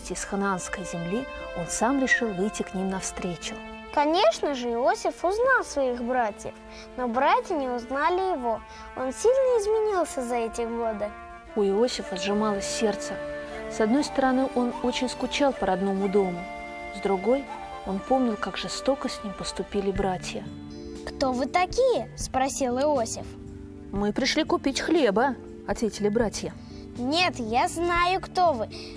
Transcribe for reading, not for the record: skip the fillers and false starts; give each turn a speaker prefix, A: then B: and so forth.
A: гости из ханаанской земли, он сам решил выйти к ним навстречу.
B: Конечно же, Иосиф узнал своих братьев, но братья не узнали его. Он сильно изменился за эти годы.
A: У Иосифа сжималось сердце. С одной стороны, он очень скучал по родному дому. С другой, он помнил, как жестоко с ним поступили братья.
B: «Кто вы такие?» – спросил Иосиф.
A: «Мы пришли купить хлеба», – ответили братья.
B: «Нет, я знаю, кто вы.